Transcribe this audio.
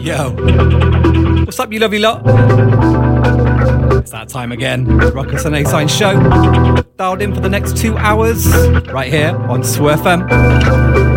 Yo. What's up, you lovely lot? It's that time again. Ruckus and A-Sign Show. Dialed in for the next 2 hours. Right here on SWFM.